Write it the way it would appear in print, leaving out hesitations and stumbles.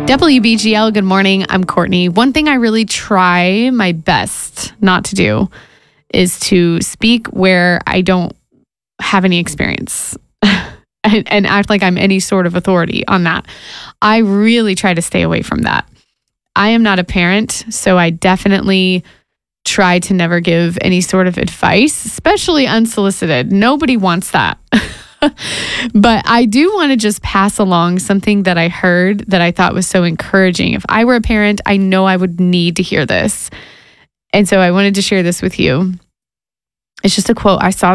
WBGL, good morning. I'm Courtney. One thing I really try my best not to do is to speak where I don't have any experience and act like I'm any sort of authority on that. I really try to stay away from that. I am not a parent, so I definitely try to never give any sort of advice, especially unsolicited. Nobody wants that. But I do want to just pass along something that I heard that I thought was so encouraging. If I were a parent, I know I would need to hear this. And so I wanted to share this with you. It's just a quote. I saw